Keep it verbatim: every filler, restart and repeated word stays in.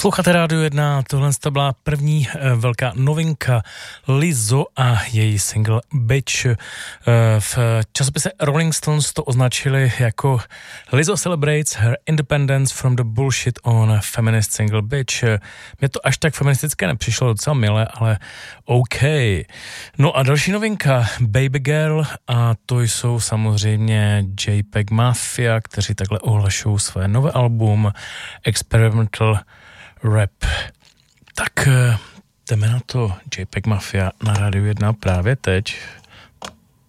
Posloucháte Rádio jedna, tohle to byla první e, velká novinka Lizzo a její single Bitch. E, v časopise Rolling Stones to označili jako Lizzo celebrates her independence from the bullshit on feminist single Bitch. Mně to až tak feministické nepřišlo, docela milé, ale OK. No a další novinka Baby Girl a to jsou samozřejmě JPEG Mafia, kteří takhle ohlašují své nové album Experimental Rap. Tak jdeme na to JPEG Mafia na Rádiu jedna právě teď.